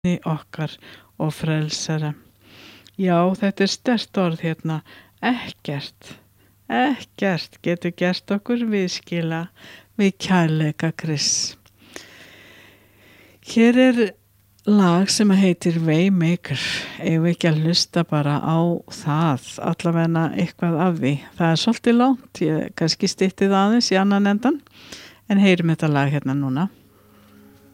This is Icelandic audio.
okkar og frelsara. Já, þetta sterkt orð hérna. Ekkert getur gert okkur viðskila við kærleika Krists. Hér lag sem heitir Waymaker. Eigum við ekki að hlusta bara á það, allavega eitthvað af því. Það svolítið langt, ég kannski stytti það aðeins í annan endan, en heyrum þetta lag hérna núna.